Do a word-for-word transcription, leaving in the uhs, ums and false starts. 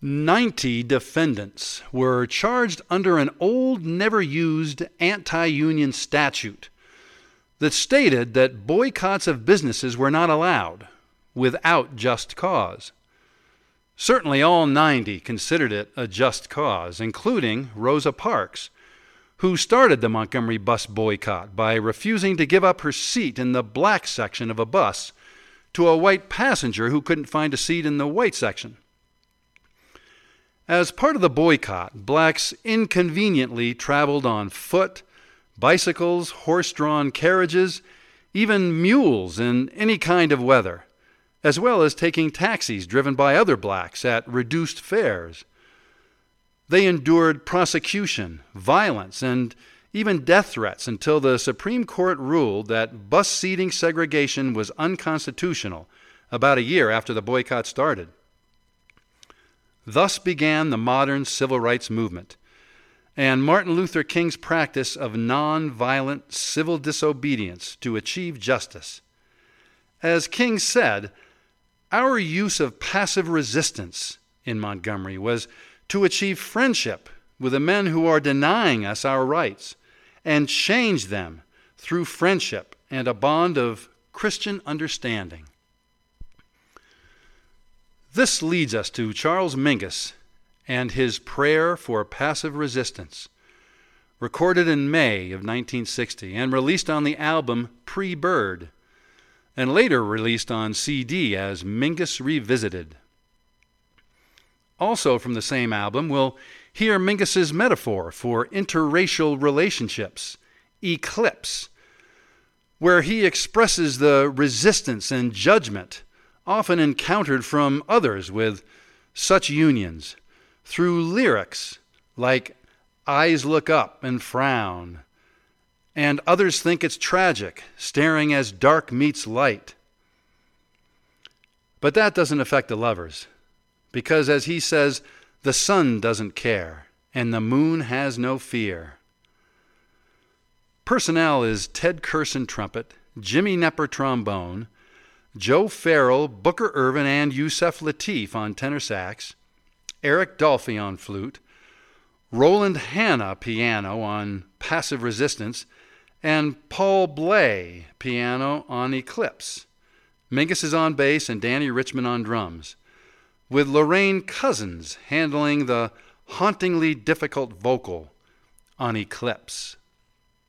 ninety defendants were charged under an old, never-used anti-union statute that stated that boycotts of businesses were not allowed without just cause. Certainly all ninety considered it a just cause, including Rosa Parks, who started the Montgomery bus boycott by refusing to give up her seat in the black section of a bus to a white passenger who couldn't find a seat in the white section. As part of the boycott, blacks inconveniently traveled on foot, bicycles, horse-drawn carriages, even mules in any kind of weather, as well as taking taxis driven by other blacks at reduced fares. They endured prosecution, violence, and even death threats until the Supreme Court ruled that bus seating segregation was unconstitutional about a year after the boycott started. Thus began the modern civil rights movement and Martin Luther King's practice of non-violent civil disobedience to achieve justice. As King said, our use of passive resistance in Montgomery was to achieve friendship with the men who are denying us our rights and change them through friendship and a bond of Christian understanding. This leads us to Charles Mingus and his prayer for passive resistance, recorded in May of nineteen sixty and released on the album Pre-Bird, and later released on C D as Mingus Revisited. Also from the same album, we'll hear Mingus's metaphor for interracial relationships, Eclipse, where he expresses the resistance and judgment often encountered from others with such unions through lyrics like Eyes Look Up and Frown, and others think it's tragic, staring as dark meets light. But that doesn't affect the lovers, because as he says, the sun doesn't care, and the moon has no fear. Personnel is Ted Curson trumpet, Jimmy Knepper trombone, Joe Farrell, Booker Ervin, and Yusef Lateef on tenor sax, Eric Dolphy on flute, Roland Hanna piano on Passive Resistance, and Paul Bley piano on Eclipse. Mingus is on bass and Danny Richmond on drums, with Lorraine Cousins handling the hauntingly difficult vocal on Eclipse.